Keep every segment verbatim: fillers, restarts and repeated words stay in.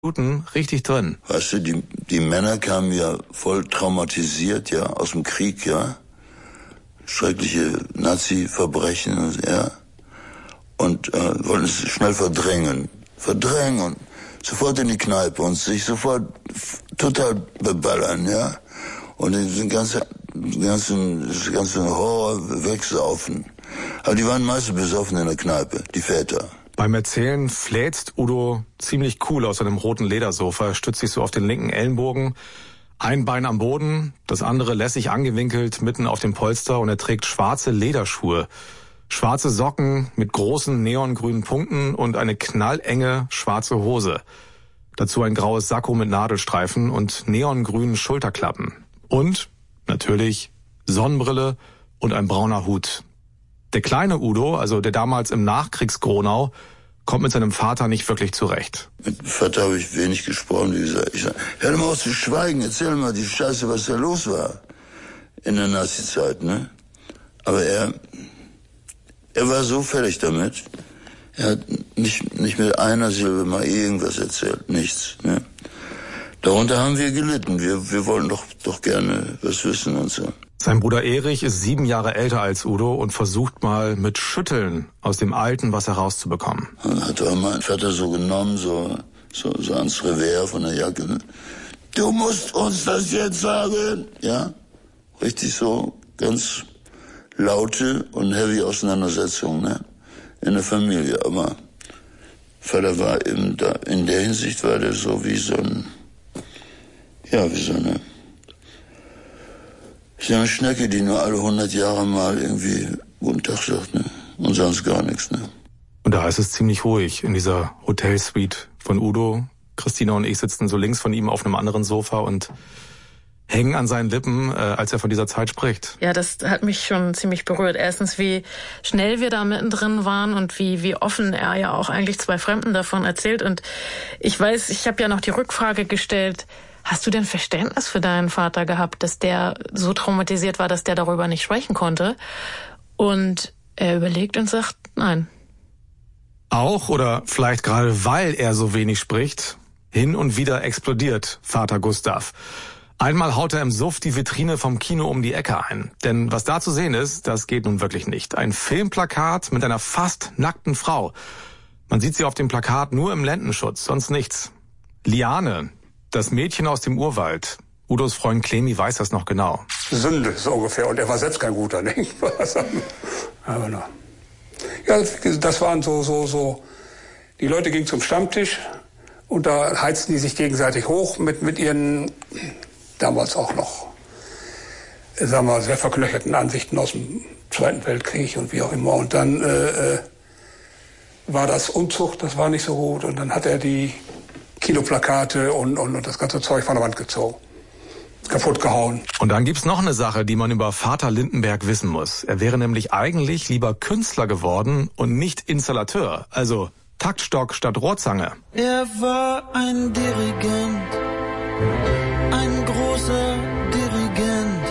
Minuten richtig drin. Weißt du, die, die Männer kamen ja voll traumatisiert, ja, aus dem Krieg, ja. Schreckliche Nazi-Verbrechen, ja. Und äh, wollten es schnell verdrängen. Verdrängen und sofort in die Kneipe und sich sofort f- total beballern, ja. Und den ganzen, ganzen, das ganze Horror wegsaufen. Aber die waren meistens besoffen in der Kneipe, die Väter. Beim Erzählen fläzt Udo ziemlich cool aus seinem roten Ledersofa. Er stützt sich so auf den linken Ellenbogen. Ein Bein am Boden, das andere lässig angewinkelt mitten auf dem Polster und er trägt schwarze Lederschuhe. Schwarze Socken mit großen neongrünen Punkten und eine knallenge schwarze Hose. Dazu ein graues Sakko mit Nadelstreifen und neongrünen Schulterklappen. Und natürlich Sonnenbrille und ein brauner Hut. Der kleine Udo, also der damals im Nachkriegs-Gronau, kommt mit seinem Vater nicht wirklich zurecht. Mit dem Vater habe ich wenig gesprochen, wie gesagt. Ich sag, hör mal auf zu schweigen, erzähl mal die Scheiße, was da los war in der Nazi-Zeit, ne? Aber er, er war so fertig damit. Er hat nicht, nicht mit einer Silbe mal irgendwas erzählt, nichts, ne? Darunter haben wir gelitten. Wir, wir wollten doch, doch gerne was wissen und so. Sein Bruder Erich ist sieben Jahre älter als Udo und versucht mal mit Schütteln aus dem alten was herauszubekommen. Dann hat er mein Vater so genommen, so, so, so ans Revers von der Jacke. Ne? Du musst uns das jetzt sagen. Ja, richtig so, ganz laute und heavy Auseinandersetzungen, ne? In der Familie. Aber Vater war eben da, in der Hinsicht war der so wie so ein, ja, wie so eine, so eine Schnecke, die nur alle hundert Jahre mal irgendwie guten Tag sagt, ne? Und sonst gar nichts, ne? Und da ist es ziemlich ruhig in dieser Hotelsuite von Udo. Christina und ich sitzen so links von ihm auf einem anderen Sofa und hängen an seinen Lippen, äh, als er von dieser Zeit spricht. Ja, das hat mich schon ziemlich berührt. Erstens, wie schnell wir da mittendrin waren und wie wie offen er ja auch eigentlich zwei Fremden davon erzählt. Und ich weiß, ich habe ja noch die Rückfrage gestellt, hast du denn Verständnis für deinen Vater gehabt, dass der so traumatisiert war, dass der darüber nicht sprechen konnte? Und er überlegt und sagt, nein. Auch oder vielleicht gerade weil er so wenig spricht, hin und wieder explodiert Vater Gustav. Einmal haut er im Suff die Vitrine vom Kino um die Ecke ein. Denn was da zu sehen ist, das geht nun wirklich nicht. Ein Filmplakat mit einer fast nackten Frau. Man sieht sie auf dem Plakat nur im Lendenschutz, sonst nichts. Liane, das Mädchen aus dem Urwald. Udos Freund Clemi weiß das noch genau. Sünde, so ungefähr. Und er war selbst kein guter, nicht? Aber na. Ja, das waren so, so, so. Die Leute gingen zum Stammtisch und da heizten die sich gegenseitig hoch mit, mit ihren, damals auch noch, sagen wir, sehr verknöcherten Ansichten aus dem Zweiten Weltkrieg und wie auch immer. Und dann äh, war das Unzucht, das war nicht so gut. Und dann hat er die Kinoplakate und, und, und das ganze Zeug von der Wand gezogen. Kaputt gehauen. Und dann gibt's noch eine Sache, die man über Vater Lindenberg wissen muss. Er wäre nämlich eigentlich lieber Künstler geworden und nicht Installateur. Also Taktstock statt Rohrzange. Er war ein Dirigent, ein großer Dirigent,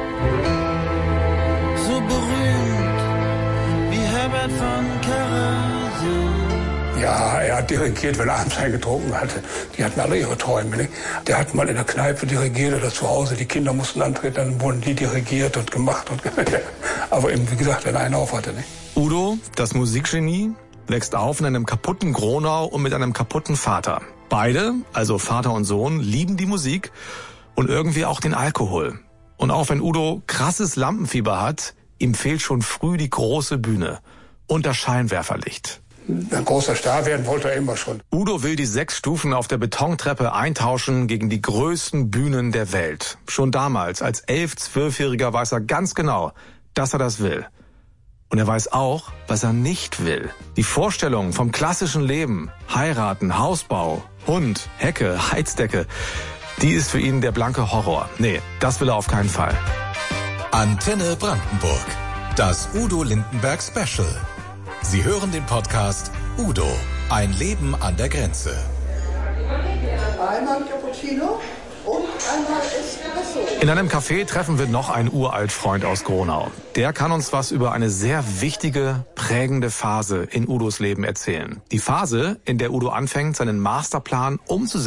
so berühmt wie Herbert von Karajan. Ja, er hat dirigiert, wenn er abends einen getrunken hatte. Die hatten alle ihre Träume. Nicht? Der hat mal in der Kneipe dirigiert oder zu Hause. Die Kinder mussten antreten, dann wurden die dirigiert und gemacht. Und aber eben, wie gesagt, wenn er einen auf hatte. Nicht? Udo, das Musikgenie, wächst auf in einem kaputten Gronau und mit einem kaputten Vater. Beide, also Vater und Sohn, lieben die Musik und irgendwie auch den Alkohol. Und auch wenn Udo krasses Lampenfieber hat, ihm fehlt schon früh die große Bühne und das Scheinwerferlicht. Ein großer Star werden wollte er immer schon. Udo will die sechs Stufen auf der Betontreppe eintauschen gegen die größten Bühnen der Welt. Schon damals, als elf-, zwölfjähriger, weiß er ganz genau, dass er das will. Und er weiß auch, was er nicht will. Die Vorstellung vom klassischen Leben, heiraten, Hausbau, Hund, Hecke, Heizdecke, die ist für ihn der blanke Horror. Nee, das will er auf keinen Fall. Antenne Brandenburg. Das Udo Lindenberg Special. Sie hören den Podcast Udo, ein Leben an der Grenze. Einmal Cappuccino In einem Café treffen wir noch einen Uraltfreund aus Gronau. Der kann uns was über eine sehr wichtige, prägende Phase in Udos Leben erzählen. Die Phase, in der Udo anfängt, seinen Masterplan umzusetzen.